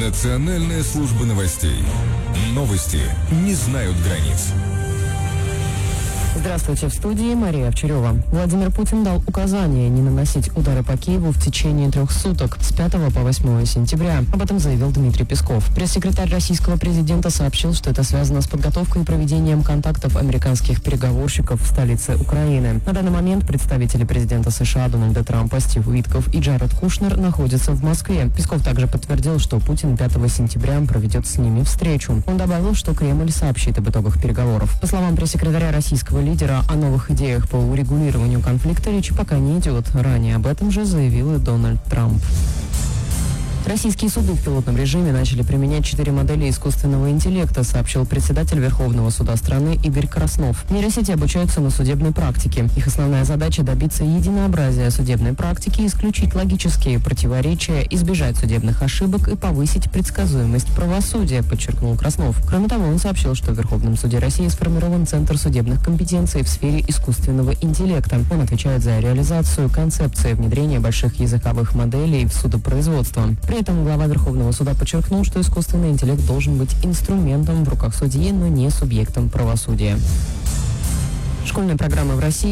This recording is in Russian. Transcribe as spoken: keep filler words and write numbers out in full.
Национальная служба новостей. Новости не знают границ. Здравствуйте, в студии Мария Овчарева. Владимир Путин дал указание не наносить удары по Киеву в течение трех суток с пятого по восьмое сентября. Об этом заявил Дмитрий Песков. Пресс-секретарь российского президента сообщил, что это связано с подготовкой и проведением контактов американских переговорщиков в столице Украины. На данный момент представители президента США Дональда Трампа, Стив Уитков и Джаред Кушнер находятся в Москве. Песков также подтвердил, что Путин пятого сентября проведет с ними встречу. Он добавил, что Кремль сообщит об итогах переговоров. По словам пресс-секретаря российского лидера, о новых идеях по урегулированию конфликта речи пока не идет. Ранее об этом же заявил и Дональд Трамп. Российские суды в пилотном режиме начали применять четыре модели искусственного интеллекта, сообщил председатель Верховного суда страны Игорь Краснов. Нейросети обучаются на судебной практике. Их основная задача – добиться единообразия судебной практики, исключить логические противоречия, избежать судебных ошибок и повысить предсказуемость правосудия, подчеркнул Краснов. Кроме того, он сообщил, что в Верховном суде России сформирован Центр судебных компетенций в сфере искусственного интеллекта. Он отвечает за реализацию концепции внедрения больших языковых моделей в судопроизводство. При этом глава Верховного суда подчеркнул, что искусственный интеллект должен быть инструментом в руках судьи, но не субъектом правосудия. Школьная программа в России